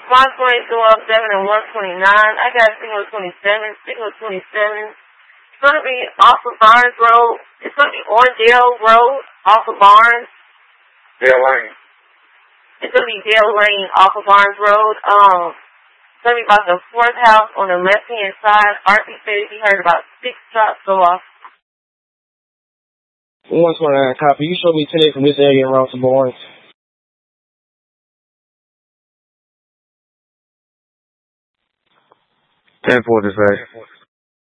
Mine 2207 and 129. I got signal 27. Signal 27. It's going to be off of Barnes Road. It's going to be Orangedale Road off of Barnes. Dale Lane. It's going to be Dale Lane off of Barnes Road. It's going to be about the fourth house on the left-hand side. RP said he heard about 6 shots go off. 129, copy. You show me 10 from this area around to Barnes. 10-4 to say.